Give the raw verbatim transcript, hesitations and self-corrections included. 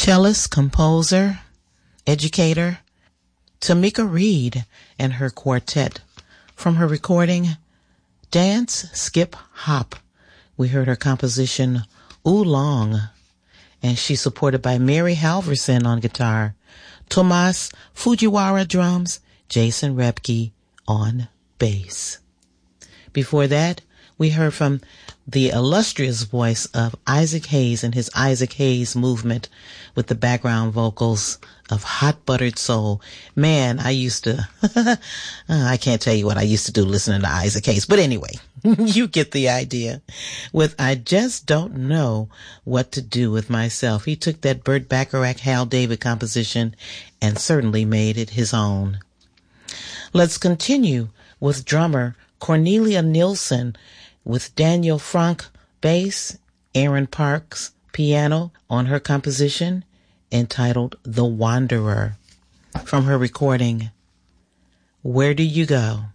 cellist, composer, educator, Tamika Reed and her quartet. From her recording, Dance, Skip, Hop, we heard her composition, Oolong, and she's supported by Mary Halverson on guitar, Tomas Fujiwara drums, Jason Repke on bass. Before that, we heard from the illustrious voice of Isaac Hayes and his Isaac Hayes movement with the background vocals of Hot Buttered Soul. Man, I used to, I can't tell you what I used to do listening to Isaac Hayes, but anyway, you get the idea. With I Just Don't Know What to Do With Myself, he took that Burt Bacharach, Hal David composition and certainly made it his own. Let's continue with drummer Cornelia Nielsen with Daniel Frank bass, Aaron Parks piano on her composition entitled The Wanderer. From her recording, Where Do You Go?